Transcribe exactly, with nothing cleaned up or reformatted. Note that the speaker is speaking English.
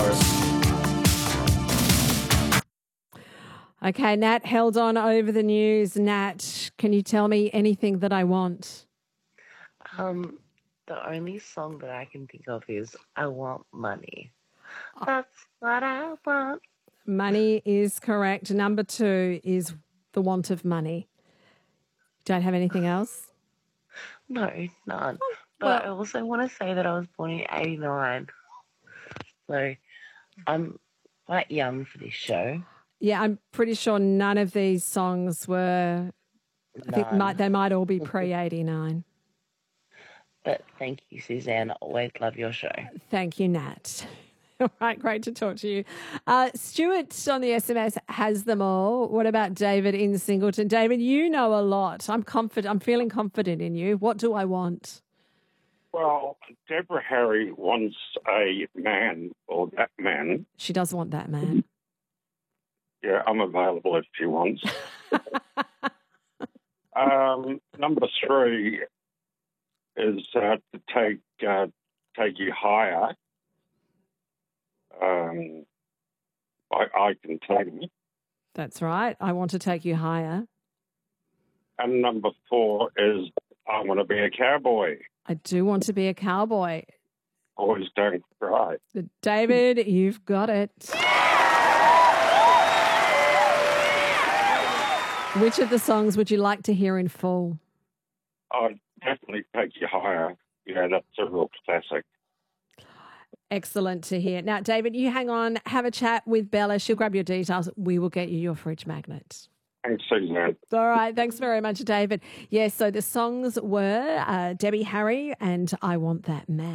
horse. Okay, Nat held on over the news. Nat, can you tell me anything that I want? Um, the only song that I can think of is I Want Money. That's what I want. Money is correct. Number two is The Want of Money. Don't have anything else? No, none. But well- I also want to say that I was born in eighty-nine. So I'm quite young for this show. Yeah, I'm pretty sure none of these songs were, I think None. might, they might all be pre eighty-nine. But thank you, Suzanne. I always love your show. Thank you, Nat. All right, great to talk to you. Uh, Stuart on the S M S has them all. What about David in Singleton? David, you know a lot. I'm confident. I'm feeling confident in you. What do I want? Well, Deborah Harry wants a man, or that man. She does want that man. Yeah, I'm available if she wants. um, number three is uh, to take uh, take you higher. Um, I, I can take it. That's right. I want to take you higher. And number four is I want to be a cowboy. I do want to be a cowboy. Always don't cry. David, you've got it. Which of the songs would you like to hear in full? I'd definitely take you higher. Yeah, that's a real classic. Excellent to hear. Now, David, you hang on, have a chat with Bella. She'll grab your details. We will get you your fridge magnet. Thanks, Suzanne. All right. Thanks very much, David. Yes, so the songs were uh, Debbie Harry and I Want That Man.